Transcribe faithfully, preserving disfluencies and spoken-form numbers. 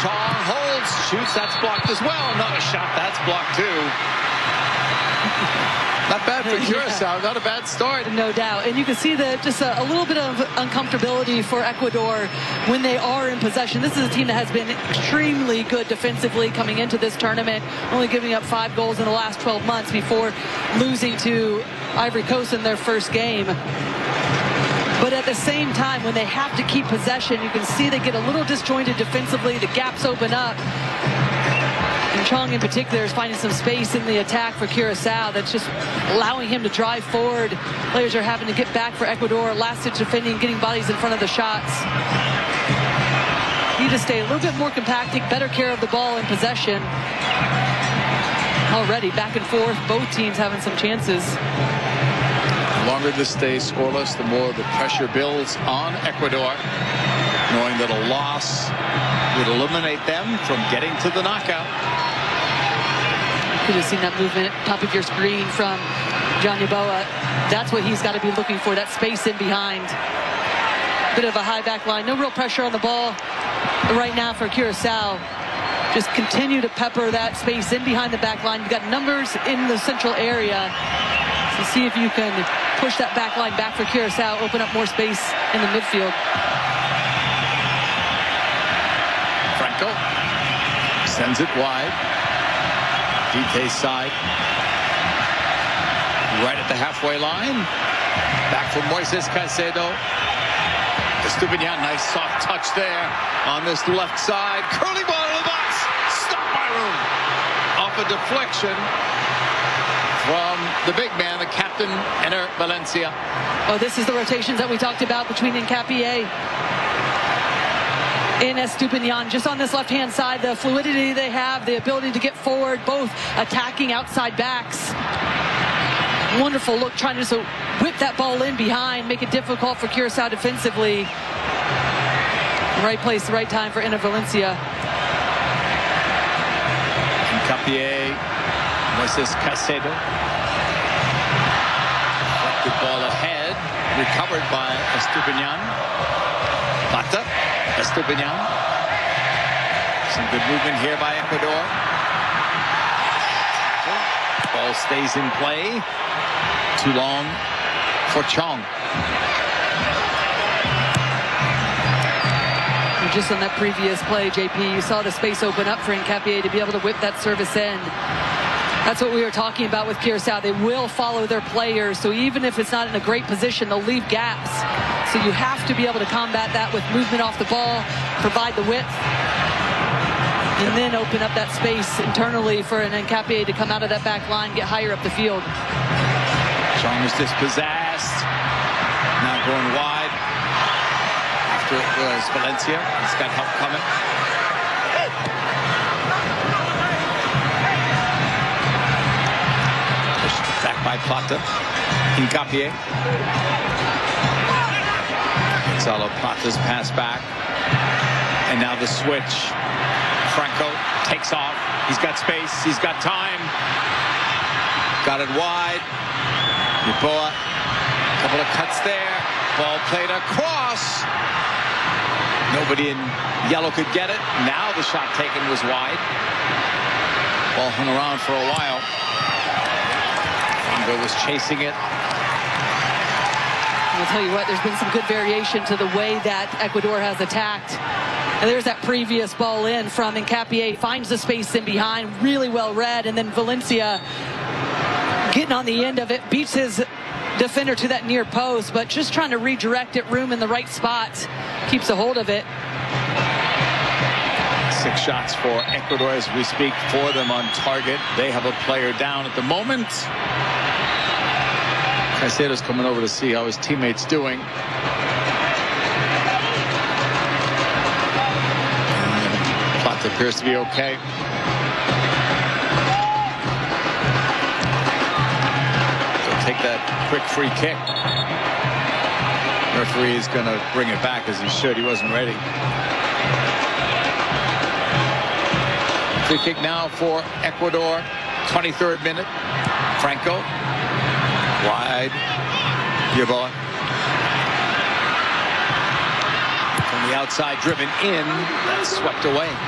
Chong holds, shoots, that's blocked as well. Another shot, that's blocked too. Not bad for Curacao, yeah. Not a bad start. No doubt. And you can see that just a, a little bit of uncomfortability for Ecuador when they are in possession. This is a team that has been extremely good defensively coming into this tournament, only giving up five goals in the last twelve months before losing to Ivory Coast in their first game. But at the same time, when they have to keep possession, you can see they get a little disjointed defensively. The gaps open up. And Chong in particular is finding some space in the attack for Curacao that's just allowing him to drive forward. Players are having to get back for Ecuador. Last-ditch defending, getting bodies in front of the shots. Need to stay a little bit more compact, take better care of the ball in possession. Already back and forth, both teams having some chances. The longer this stays scoreless, the more the pressure builds on Ecuador, knowing that a loss would eliminate them from getting to the knockout. You could have seen that movement top of your screen from John Yeboah. That's what he's got to be looking for, that space in behind. Bit of a high back line, no real pressure on the ball right now for Curacao. Just continue to pepper that space in behind the back line. You've got numbers in the central area. So see if you can push that back line back for Curacao, open up more space in the midfield. Franco sends it wide. D K's side. Right at the halfway line. Back from Moises Caicedo. Estupiñán, nice soft touch there on this left side. Curling ball in the box. Stopped by Room. Off a deflection from the big man, the captain, Enner Valencia. Oh, this is the rotations that we talked about between Hincapié and Estupiñán. Just on this left-hand side, the fluidity they have, the ability to get forward, both attacking outside backs. Wonderful look, trying to just whip that ball in behind, make it difficult for Curacao defensively. Right place, the right time for Enner Valencia. Hincapié, Moises Caicedo. The ball ahead, recovered by Estupiñán. Plata, Estupiñán. Some good movement here by Ecuador. Ball stays in play. Too long for Chong. Just on that previous play, J P, you saw the space open up for Hincapié to be able to whip that service in. That's what we were talking about with Curacao. They will follow their players, so even if it's not in a great position, they'll leave gaps. So you have to be able to combat that with movement off the ball, provide the width, and then open up that space internally for an Hincapié to come out of that back line, get higher up the field. Chong is dispossessed. Now going wide. After it was Valencia. He's got help coming. Back by Plata. Hincapié. Gonzalo Plata's pass back. And now the switch. Franco takes off. He's got space. He's got time. Got it wide. Yeboah. Couple of cuts there. Ball played across. Nobody in yellow could get it. Now the shot taken was wide. Ball hung around for a while. Franco was chasing it. I'll tell you what, there's been some good variation to the way that Ecuador has attacked. And there's that previous ball in from Hincapié. Finds the space in behind, really well read. And then Valencia getting on the end of it, beats his defender to that near post, but just trying to redirect it, Room in the right spot. Keeps a hold of it. Six shots for Ecuador as we speak, for them on target. They have a player down at the moment. Caicedo's coming over to see how his teammate's doing. Plata appears to be okay. They'll take that quick free kick. Referee is going to bring it back as he should. He wasn't ready. Free kick now for Ecuador. twenty-third minute. Franco. Wide. Yeboah. From the outside, driven in. That's swept away.